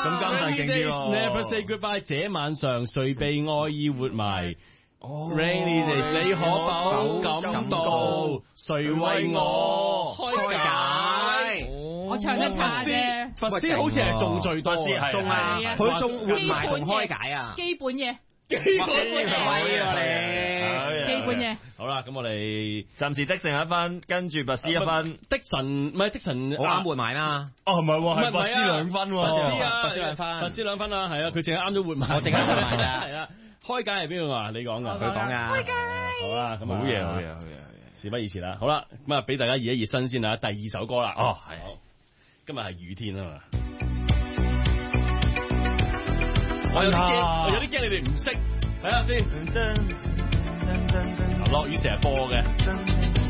咁監製勁啲咯。 Never say goodbye， 這晚上誰被愛意活埋？Rainy days， 你可否感到誰為我開解？ 我唱得差啫。 佛師好似係中最多， 中啊， 佢中活埋同開解啊， 基本嘢。 基本嘢啊你，基本嘢。 好啦，咁我哋暫時的勝1分，跟住拔斯1分， 的神唔係的神， 我啱活埋嘛。 哦，唔係喎，係拔斯2分喎， 拔斯啊， 拔斯2分， 拔斯2分啦，係啊，佢淨係啱咗活埋， 我淨係活埋啦， 係啊，開解係邊個啊？你講噶， 佢講噶。 開解。 好啦，咁好嘢，好嘢，好嘢， 事不宜遲啦。好啦，咁啊，俾大家熱一熱身先啦。第2首歌啦。 哦，係。 今日係雨天啊嘛。我有啲驚你哋唔識。睇下先，落雨成日播嘅。